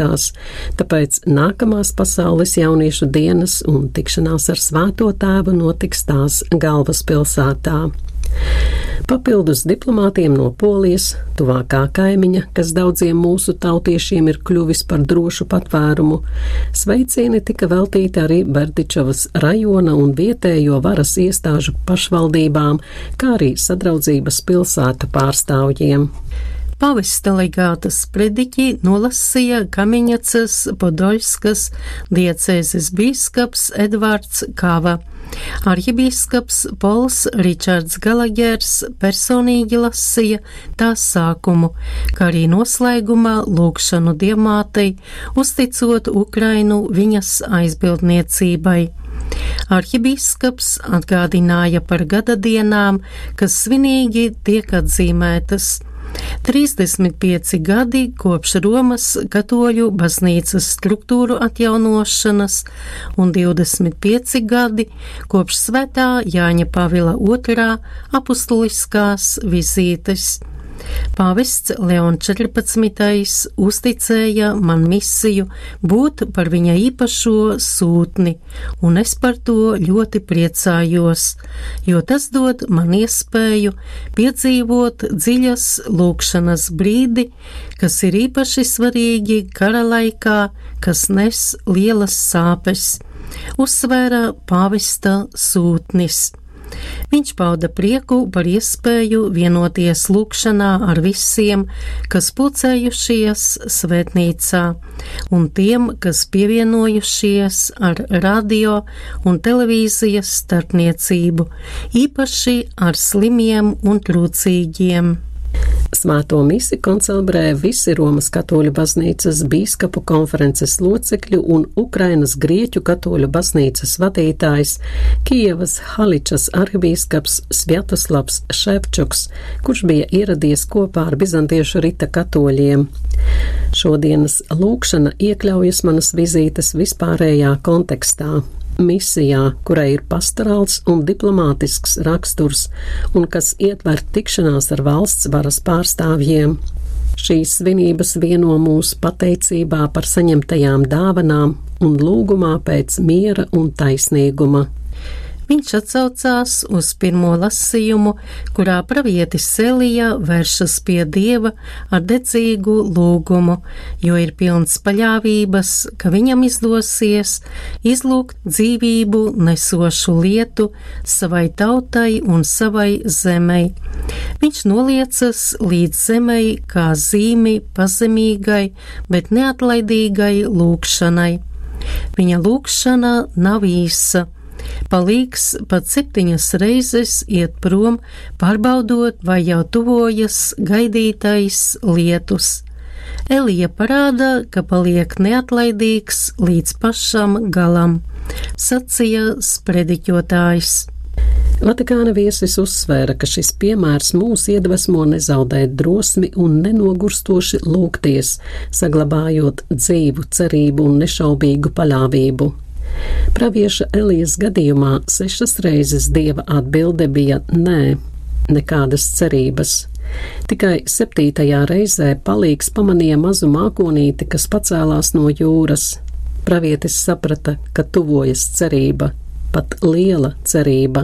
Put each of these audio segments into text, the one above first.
attīstās, tāpēc nākamās pasaules jauniešu dienas un tikšanās ar Svēto Tēvu notiks tās galvaspilsētā. Papildus diplomātiem no Polijas, tuvākā kaimiņa, kas daudziem mūsu tautiešiem ir kļuvis par drošu patvērumu, sveicieni tika veltīti arī Berdičevas rajona un vietējo varas iestāžu pašvaldībām, kā arī Sadraudzības pilsētu pārstāvjiem. Pavesta legāta sprediķi nolasīja Kamiņacas Podoļskas diecēzes bīskaps Edvards Kava. Arhibīskaps Pols Ričards Galagers personīgi lasīja tās sākumu, kā arī noslēgumā lūgšanu Dievmātei, uzticot Ukrainu viņas aizbildniecībai. Arhibīskaps atgādināja par gadadienām, kas svinīgi tiek atzīmētas. 35 gadi kopš Romas katoļu baznīcas struktūru atjaunošanas un 25 gadi kopš Svētā Jāņa Pavila II apustuliskās vizītes. Pāvests Leon 14. uzticēja man misiju būt par viņa īpašo sūtni, un es par to ļoti priecājos, jo tas dod man iespēju piedzīvot dziļas lūgšanas brīdi, kas ir īpaši svarīgi kara laikā, kas nes lielas sāpes, uzsvēra pāvesta sūtnis. Viņš pauda prieku par iespēju vienoties lūgšanā ar visiem, kas pulcējušies svētnīcā, un tiem, kas pievienojušies ar radio un televīzijas starpniecību, īpaši ar slimiem un trūcīgiem. Svēto misi koncelebrē visi Romas katoļu baznīcas bīskapu konferences locekļu un Ukrainas grieķu katoļu baznīcas vadītājs Kijevas Haličas arhibīskaps Svjatoslavs Ševčuks, kurš bija ieradies kopā ar bizantiešu rita katoļiem. Šodienas lūgšana iekļaujas manas vizītes vispārējā kontekstā. Misijā, kurai ir pastorāls un diplomātisks raksturs un kas ietver tikšanās ar valsts varas pārstāvjiem. Šīs svinības vieno mūs pateicībā par saņemtajām dāvanām un lūgumā pēc miera un taisnīguma. Viņš atsaucās uz pirmo lasījumu, kurā pravietis Elija vēršas pie Dieva ar dedzīgu lūgumu, jo ir pilns paļāvības, ka viņam izdosies izlūgt dzīvību nesošu lietu savai tautai un savai zemei. Viņš noliecas līdz zemei kā zīmi pazemīgai, bet neatlaidīgai lūgšanai. Viņa lūgšana nav īsa. Palīgs pat 7 reizes iet prom, pārbaudot, vai jau tuvojas gaidītais lietus. Elija parāda, ka paliek neatlaidīgs līdz pašam galam, sacīja sprediķotājs. Vatikāna viesis uzsvēra, ka šis piemērs mūs iedvesmo nezaudēt drosmi un nenogurstoši lūgties, saglabājot dzīvu cerību un nešaubīgu paļāvību. Pravieša Elijas gadījumā 6 reizes Dieva atbilde bija nē, nekādas cerības. Tikai 7. reizē palīgs pamanīja mazu mākonīti, kas pacēlās no jūras. Pravietis saprata, ka tuvojas cerība, pat liela cerība.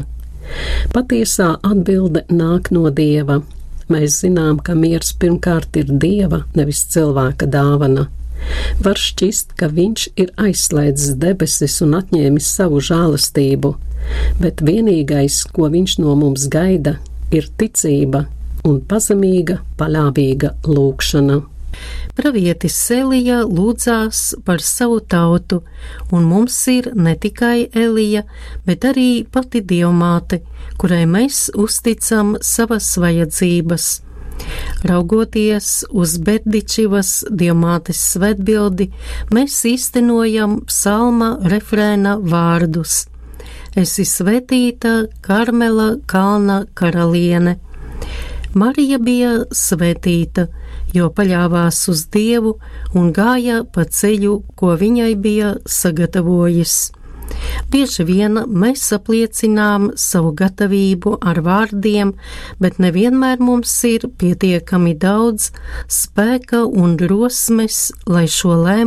Patiesā atbilde nāk no Dieva. Mēs zinām, ka miers pirmkārt ir Dieva, nevis cilvēka dāvana. Var šķist, ka viņš ir aizslēdzis debesis un atņēmis savu žēlastību, bet vienīgais, ko viņš no mums gaida, ir ticība un pazemīga, paļāvīga lūgšana. Pravietis Elija lūdzās par savu tautu, un mums ir ne tikai Elija, bet arī pati Dievmāte, kurai mēs uzticam savas vajadzības. Raugoties uz Berdičevas Dievmātes svētbildi, mēs īstenojam psalma refrēna vārdus. Esi svētīta Karmela kalna karaliene. Marija bija svētīta, jo paļāvās uz Dievu un gāja pa ceļu, ko viņai bija sagatavojis. Bieži vien mēs apliecinām savu gatavību ar vārdiem, bet nevienmēr mums ir pietiekami daudz spēka un drosmes, lai šo lēmumu